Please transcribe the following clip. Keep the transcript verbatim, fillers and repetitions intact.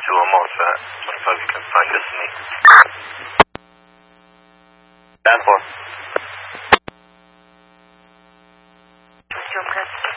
twenty-two, I'm all set. twenty-five, you can find this me. Down four. Jump cut.